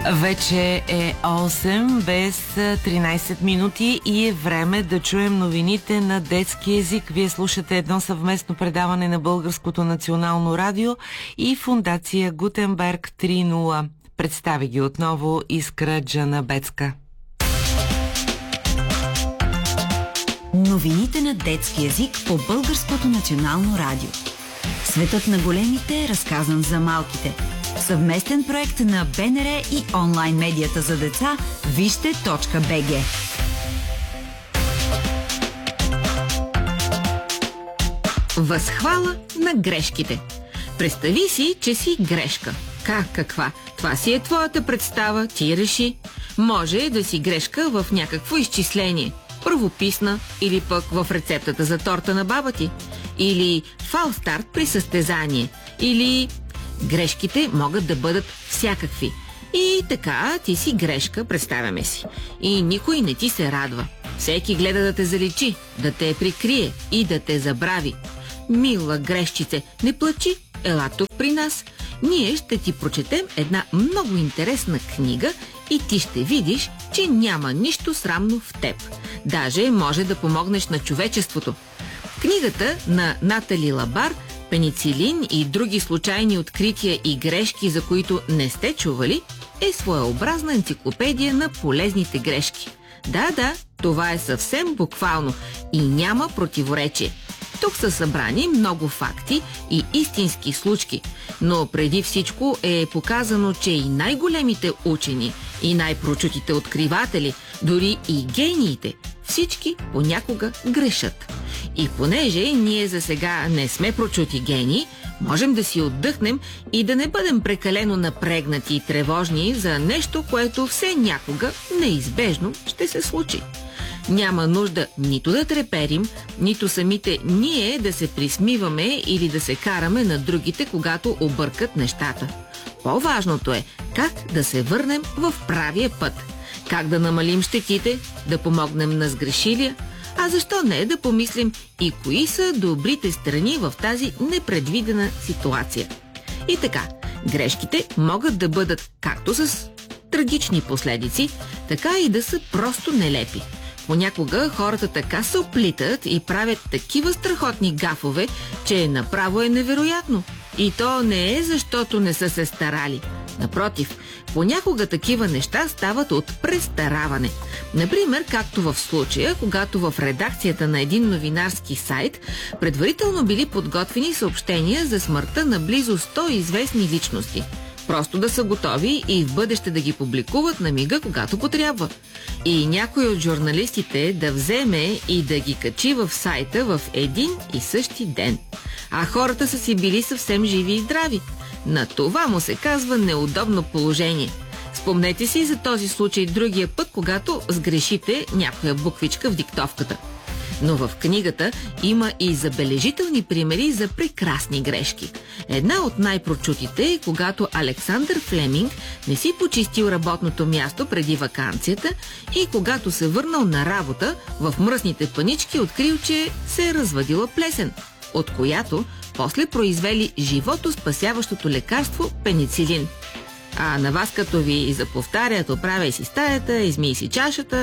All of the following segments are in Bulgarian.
Вече е 8 без 13 минути и е време да чуем новините на детски език. Вие слушате едно съвместно предаване на Българското национално радио и Фондация Гутенберг 3.0. Представи ги отново Искра Джанабецка. Новините на детски език по Българското национално радио. Светът на големите е разказан за малките. Съвместен проект на БНР и онлайн медията за деца Вижте.бг. Възхвала на грешките. Представи си, че си грешка. Каква? Това си е твоята представа, ти реши. Може да си грешка в някакво изчисление. Първописна или пък в рецептата за торта на баба ти. Или фалстарт при състезание. Или... Грешките могат да бъдат всякакви. И така, ти си грешка, представяме си. И никой не ти се радва. Всеки гледа да те заличи, да те прикрие и да те забрави. Мила грешчице, не плачи, ела тук при нас. Ние ще ти прочетем една много интересна книга и ти ще видиш, че няма нищо срамно в теб. Даже може да помогнеш на човечеството. Книгата на Натали Лабар "Пеницилин и други случайни открития и грешки, за които не сте чували", е своеобразна енциклопедия на полезните грешки. Да, това е съвсем буквално и няма противоречие. Тук са събрани много факти и истински случки, но преди всичко е показано, че и най-големите учени, и най-прочутите откриватели, дори и гениите, всички понякога грешат. И понеже ние за сега не сме прочути гении, можем да си отдъхнем и да не бъдем прекалено напрегнати и тревожни за нещо, което все някога неизбежно ще се случи. Няма нужда нито да треперим, нито самите ние да се присмиваме или да се караме на другите, когато объркат нещата. По-важното е как да се върнем в правия път. Как да намалим щетите, да помогнем на сгрешилия, а защо не да помислим и кои са добрите страни в тази непредвидена ситуация. И така, грешките могат да бъдат както с трагични последици, така и да са просто нелепи. Понякога хората така се оплитат и правят такива страхотни гафове, че направо е невероятно. И то не е защото не са се старали. Напротив, понякога такива неща стават от престараване. Например, както в случая, когато в редакцията на един новинарски сайт предварително били подготвени съобщения за смъртта на близо 100 известни личности. Просто да са готови и в бъдеще да ги публикуват на мига, когато потрябва. И някой от журналистите да вземе и да ги качи в сайта в един и същи ден. А хората са си били съвсем живи и здрави. На това му се казва неудобно положение. Спомнете си за този случай другия път, когато сгрешите някоя буквичка в диктовката. Но в книгата има и забележителни примери за прекрасни грешки. Една от най-прочутите е, когато Александър Флеминг не си почистил работното място преди ваканцията и когато се върнал на работа, в мръсните панички открил, че се е развадила плесен, от която после произвели живото спасяващото лекарство пеницилин. А на вас като ви заповтарят: "Оправяй си стаята, измий си чашата",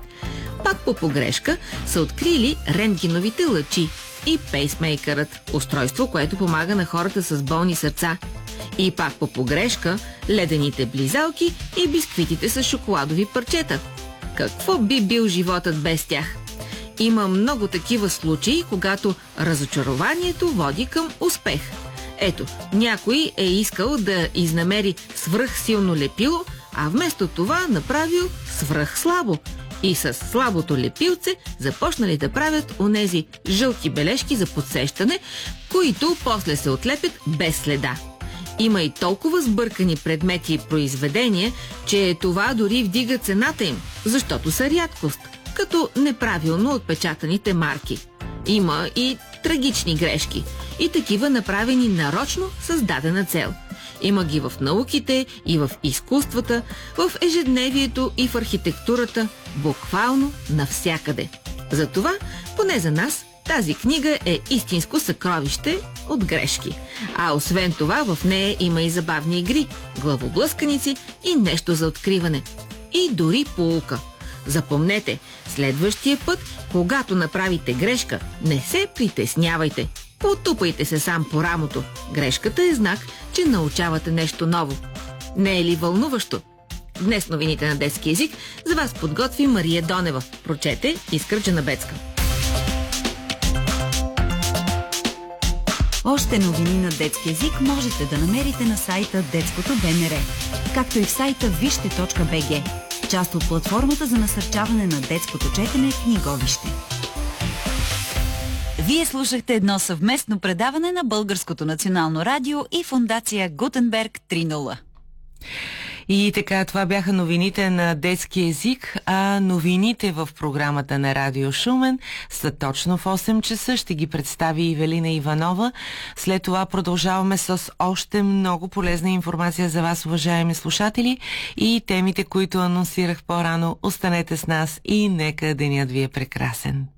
пак по погрешка са открили рентгеновите лъчи и пейсмейкърът, устройство, което помага на хората с болни сърца. И пак по погрешка ледените близалки и бисквитите с шоколадови парчета. Какво би бил животът без тях? Има много такива случаи, когато разочарованието води към успех. Ето, някой е искал да изнамери свръхсилно лепило, а вместо това направил свръхслабо. И с слабото лепилце започнали да правят онези жълти бележки за подсещане, които после се отлепят без следа. Има и толкова сбъркани предмети и произведения, че това дори вдига цената им, защото са рядкост, като неправилно отпечатаните марки. Има и трагични грешки, и такива направени нарочно с дадена цел. Има ги в науките, и в изкуствата, в ежедневието и в архитектурата, буквално навсякъде. Затова, поне за нас, Тази книга е истинско съкровище от грешки. А освен това в нея има и забавни игри, главоблъсканици и нещо за откриване. И дори поука. Запомнете, следващия път, когато направите грешка, не се притеснявайте. Потупайте се сам по рамото. Грешката е знак, че научавате нещо ново. Не е ли вълнуващо? Днес новините на детски език за вас подготви Мария Донева. Прочете Искра Джанабецка. Още новини на детски език можете да намерите на сайта Детското БНР, както и в сайта вижте.бг, част от платформата за насърчаване на детското четене Книговище. Вие слушахте едно съвместно предаване на Българското национално радио и фондация Гутенберг 3.0. И така, това бяха новините на детски език, а новините в програмата на Радио Шумен са точно в 8 часа. Ще ги представи Ивелина Иванова. След това продължаваме с още много полезна информация за вас, уважаеми слушатели, и темите, които анонсирах по-рано. Останете с нас и нека денят ви е прекрасен.